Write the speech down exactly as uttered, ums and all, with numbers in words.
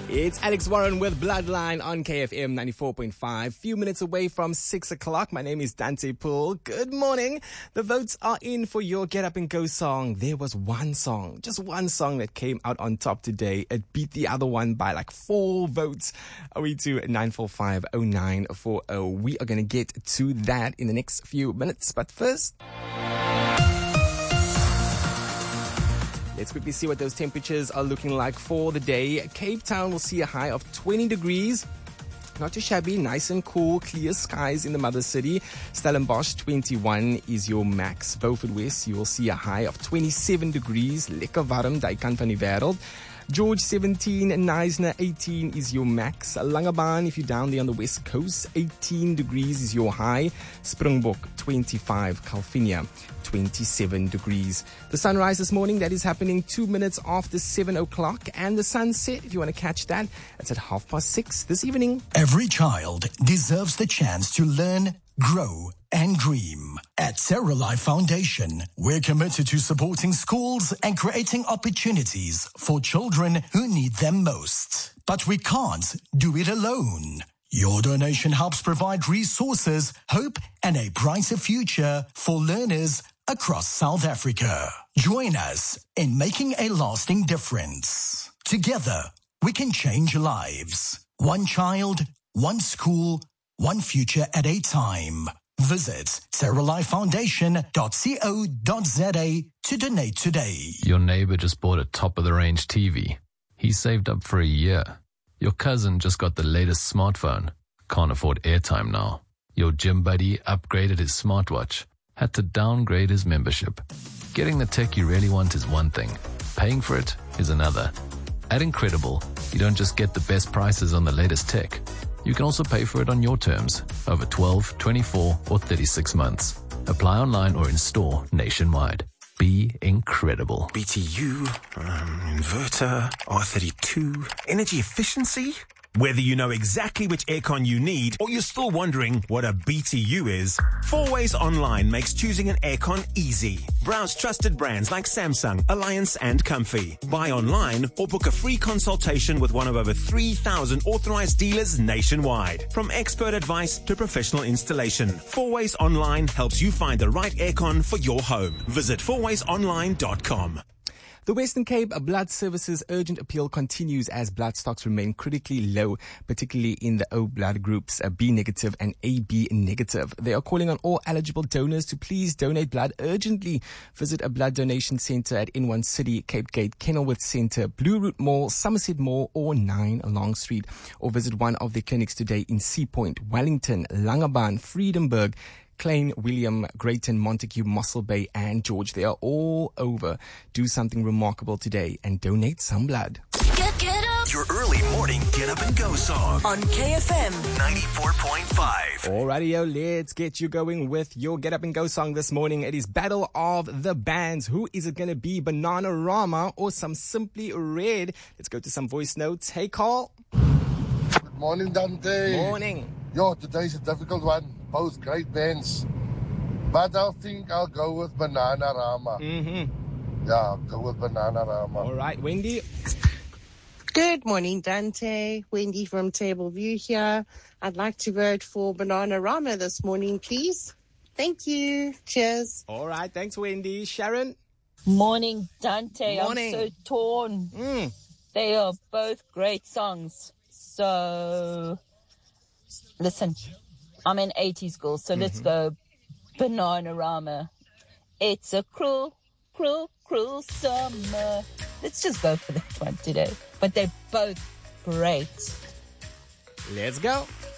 It's Alex Warren with Bloodline on K F M ninety-four point five. Few minutes away from six o'clock. My name is Dante Poole. Good morning. The votes are in for your Get Up and Go song. There was one song, just one song that came out on top today. It beat the other one by like four votes. Are we to nine four five oh nine four oh? We are going to get to that in the next few minutes. But first, let's quickly see what those temperatures are looking like for the day. Cape Town will see a high of twenty degrees. Not too shabby, nice and cool, clear skies in the mother city. Stellenbosch, twenty-one is your max. Beaufort West, you will see a high of twenty-seven degrees. Lekker warm, daai kant van die wêreld. George, seventeen, Neisner, eighteen is your max. Langebaan, if you're down there on the west coast, eighteen degrees is your high. Springbok, twenty-five. Calvinia, twenty-seven degrees. The sunrise this morning, that is happening two minutes after seven o'clock. And the sunset, if you want to catch that, it's at half past six this evening. Every child deserves the chance to learn, grow, and dream. At Terra Life Foundation, we're committed to supporting schools and creating opportunities for children who need them most. But we can't do it alone. Your donation helps provide resources, hope, and a brighter future for learners across South Africa. Join us in making a lasting difference. Together, we can change lives. One child, one school, one future at a time. Visit terra life foundation dot co dot za to donate today. Your neighbor just bought a top-of-the-range T V. He saved up for a year. Your cousin just got the latest smartphone. Can't afford airtime now. Your gym buddy upgraded his smartwatch. Had to downgrade his membership. Getting the tech you really want is one thing. Paying for it is another. At Incredible, you don't just get the best prices on the latest tech. You can also pay for it on your terms, over twelve, twenty-four, or thirty-six months. Apply online or in store nationwide. Be incredible. B T U, um, inverter, R thirty-two, energy efficiency. Whether you know exactly which aircon you need or you're still wondering what a B T U is, Four Ways Online makes choosing an aircon easy. Browse trusted brands like Samsung, Alliance, and Comfy. Buy online or book a free consultation with one of over three thousand authorized dealers nationwide. From expert advice to professional installation, Four Ways Online helps you find the right aircon for your home. Visit four ways online dot com. The Western Cape Blood Services urgent appeal continues as blood stocks remain critically low, particularly in the O blood groups uh, B negative and A B negative. They are calling on all eligible donors to please donate blood urgently. Visit a blood donation center at N one City, Cape Gate, Kenilworth Center, Blue Route Mall, Somerset Mall, or nine Long Street. Or visit one of their clinics today in Sea Point, Wellington, Langebaan, Friedenberg, Klein, William, Greyton, Montague, Mossel Bay, and George. They are all over. Do something remarkable today and donate some blood. Get, get up. Your early morning Get Up and Go song On K F M ninety-four point five. Alrighty, yo, let's get you going with your Get Up and Go song this morning. It is Battle of the Bands. Who is it going to be? Bananarama or some Simply Red? Let's go to some voice notes. Hey, Carl. Good morning, Dante. Morning. Yo, today's a difficult one. Both great bands. But I think I'll go with Bananarama. Mm-hmm. Yeah, I'll go with Bananarama. All right, Wendy. Good morning, Dante. Wendy from Table View here. I'd like to vote for Bananarama this morning, please. Thank you. Cheers. All right, thanks, Wendy. Sharon? Morning, Dante. Morning. I'm so torn. Mm. They are both great songs. So, listen, I'm an eighties girl, so mm-hmm. let's go Bananarama. It's a cruel, cruel, cruel summer. Let's just go for that one today. But they're both great. Let's go.